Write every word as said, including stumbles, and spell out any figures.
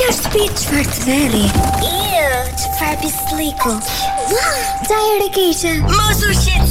Spiritual Valley. Ew, çfarë pislliku. Sa e keqe. Mos u shqetëso.